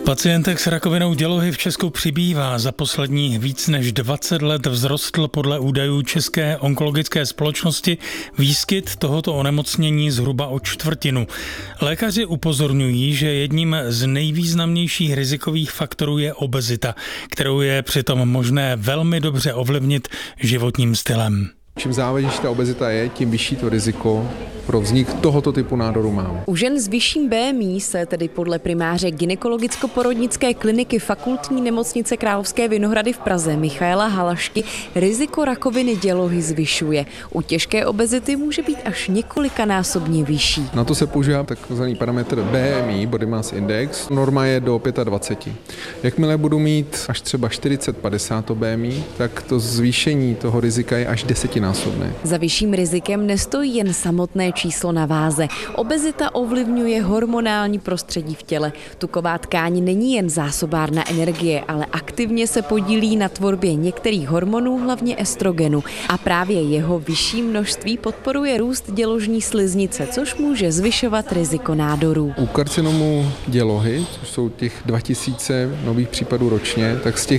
Pacientek s rakovinou dělohy v Česku přibývá. Za poslední víc než 20 let vzrostl podle údajů České onkologické společnosti výskyt tohoto onemocnění zhruba o čtvrtinu. Lékaři upozorňují, že jedním z nejvýznamnějších rizikových faktorů je obezita, kterou je přitom možné velmi dobře ovlivnit životním stylem. Čím závažnější ta obezita je, tím vyšší to riziko pro vznik tohoto typu nádoru mám. U žen s vyšším BMI se tedy podle primáře gynekologicko-porodnické kliniky Fakultní nemocnice Královské Vinohrady v Praze Michaela Halašky riziko rakoviny dělohy zvyšuje. U těžké obezity může být až několikanásobně vyšší. Na to se používá takzvaný parametr BMI, Body Mass Index. Norma je do 25. Jakmile budu mít až třeba 40-50 BMI, tak to zvýšení toho rizika je až 10násobné. Za vyšším rizikem nestojí jen samotné číslo na váze. Obezita ovlivňuje hormonální prostředí v těle. Tuková tkáň není jen zásobárna energie, ale aktivně se podílí na tvorbě některých hormonů, hlavně estrogenu. A právě jeho vyšší množství podporuje růst děložní sliznice, což může zvyšovat riziko nádorů. U karcinomu dělohy, což jsou těch 2000 nových případů ročně, tak z těch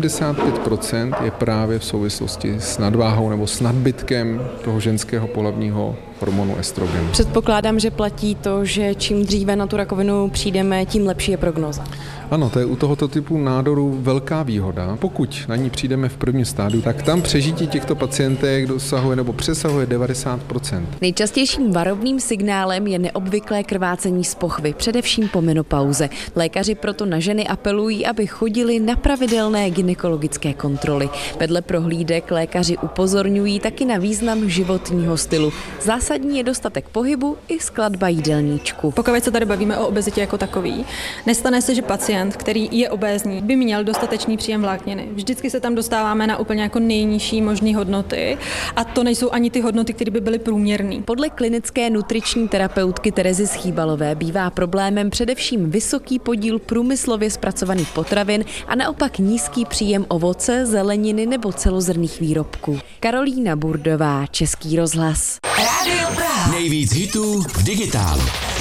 75% je právě v souvislosti s nadváhou nebo s nadbytkem toho ženského pohlavního hormonu estrogenu. Předpokládám, že platí to, že čím dříve na tu rakovinu přijdeme, tím lepší je prognóza. Ano, to je u tohoto typu nádoru velká výhoda. Pokud na ní přijdeme v prvním stádiu, tak tam přežití těchto pacientek dosahuje nebo přesahuje 90%. Nejčastějším varovným signálem je neobvyklé krvácení z pochvy, především po menopauze. Lékaři proto na ženy apelují, aby chodili na pravidelné gynekologické kontroly. Vedle prohlídek lékaři upozorňují taky na význam životního stylu. Zásadní je dostatek pohybu i skladba jídelníčku. Pokud se tady bavíme o obezitě jako takový, nestane se, že pacient, který je obézní, by měl dostatečný příjem vlákniny. Vždycky se tam dostáváme na úplně jako nejnižší možné hodnoty a to nejsou ani ty hodnoty, které by byly průměrné. Podle klinické nutriční terapeutky Terezy Schýbalové bývá problémem především vysoký podíl průmyslově zpracovaných potravin a naopak nízký příjem ovoce, zeleniny nebo celozrnných výrobků. Karolína Burdová, Český rozhlas. Rádio Praha. Nejvíc hitů v digitálu.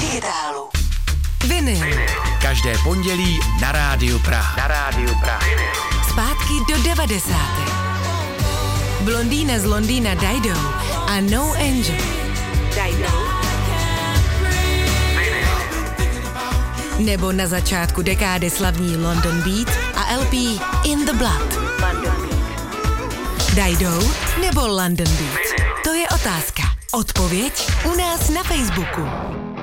Vinyl. Každé pondělí na Rádiu Praha. Zpátky do 90. Blondýna z Londýna Dido a No Angel. Nebo na začátku dekády slavní London Beat a LP In the Blood. Dido nebo London Beat? To je otázka. Odpověď u nás na Facebooku.